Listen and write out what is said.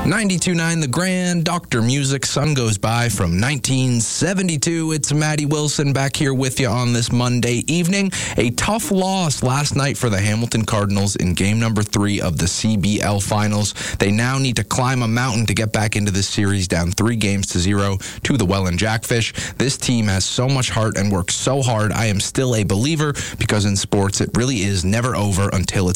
92.9 The Grand, Dr. Music, Sun Goes By from 1972. It's Maddie Wilson back here with you on this Monday evening. A tough loss last night for the Hamilton Cardinals in game number 3 of the CBL Finals. They now need to climb a mountain to get back into this series, down 3-0 to the Welland Jackfish. This team has so much heart and works so hard. I am still a believer because in sports it really is never over until it's